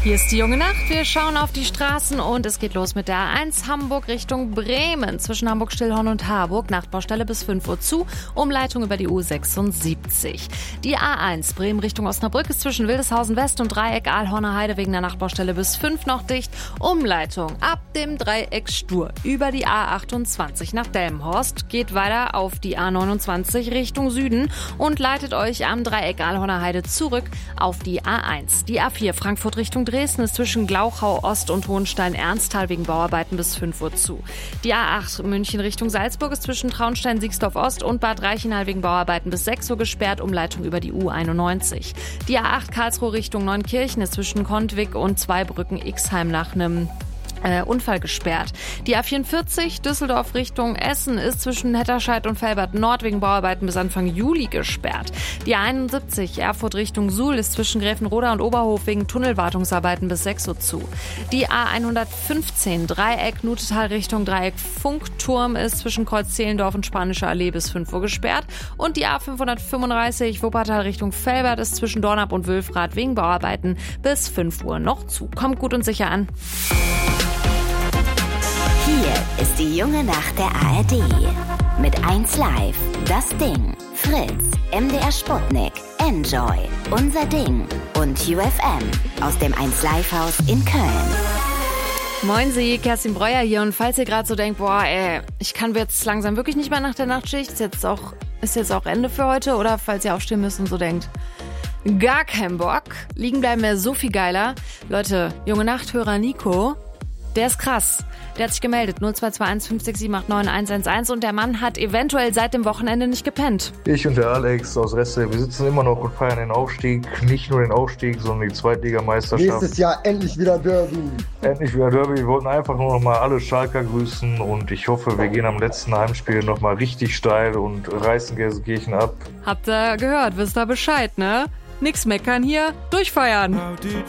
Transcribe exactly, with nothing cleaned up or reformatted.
Hier ist die junge Nacht. Wir schauen auf die Straßen und es geht los mit der A eins Hamburg Richtung Bremen. Zwischen Hamburg-Stillhorn und Harburg. Nachtbaustelle bis fünf Uhr zu. Umleitung über die U sechsundsiebzig. Die A eins Bremen Richtung Osnabrück ist zwischen Wildeshausen West und Dreieck Aalhorner Heide wegen der Nachtbaustelle bis fünf noch dicht. Umleitung ab dem Dreieck Stur über die A achtundzwanzig nach Delmenhorst. Geht weiter auf die A neunundzwanzig Richtung Süden und leitet euch am Dreieck Aalhorner Heide zurück auf die A eins. Die A vier Frankfurt Richtung Dresden ist zwischen Glauchau Ost und Hohenstein-Ernsthal wegen Bauarbeiten bis fünf Uhr zu. Die A acht München Richtung Salzburg ist zwischen Traunstein-Siegsdorf Ost und Bad Reichenhall wegen Bauarbeiten bis sechs Uhr gesperrt, Umleitung über die U einundneunzig. Die A acht Karlsruhe Richtung Neunkirchen ist zwischen Kontwig und Zweibrücken-Ixheim nach einem Äh, Unfall gesperrt. Die A vierundvierzig Düsseldorf Richtung Essen ist zwischen Hetterscheid und Velbert Nord wegen Bauarbeiten bis Anfang Juli gesperrt. Die A einundsiebzig Erfurt Richtung Suhl ist zwischen Gräfenroda und Oberhof wegen Tunnelwartungsarbeiten bis sechs Uhr zu. Die A hundertfünfzehn Dreieck Nutetal Richtung Dreieck Funkturm ist zwischen Kreuz-Zehlendorf und Spanische Allee bis fünf Uhr gesperrt. Und die A fünfhundertfünfunddreißig Wuppertal Richtung Velbert ist zwischen Dornap und Wülfrath wegen Bauarbeiten bis fünf Uhr noch zu. Kommt gut und sicher an. Hier ist die junge Nacht der A R D. Mit eins Live, das Ding, Fritz, M D R Sputnik, Enjoy, Unser Ding und U F M aus dem eins Live Haus in Köln. Moin Sie, Kerstin Breuer hier und falls ihr gerade so denkt, boah ey, ich kann jetzt langsam wirklich nicht mehr nach der Nachtschicht, ist jetzt auch, ist jetzt auch Ende für heute oder falls ihr aufstehen müsst und so denkt, gar kein Bock, liegen bleiben wäre so viel geiler. Leute, junge Nachthörer Nico, der ist krass. Der hat sich gemeldet, null zwei zwei eins fünf sechs sieben acht neun eins eins eins und der Mann hat eventuell seit dem Wochenende nicht gepennt. Ich und der Alex aus Reste, wir sitzen immer noch und feiern den Aufstieg. Nicht nur den Aufstieg, sondern die Zweitligameisterschaft. Nächstes Jahr endlich wieder Derby. Endlich wieder Derby. Wir wollten einfach nur noch mal alle Schalker grüßen und ich hoffe, wir gehen am letzten Heimspiel noch mal richtig steil und reißen Gelsenkirchen ab. Habt ihr gehört, wisst ihr Bescheid, ne? Nix meckern hier, durchfeiern. How did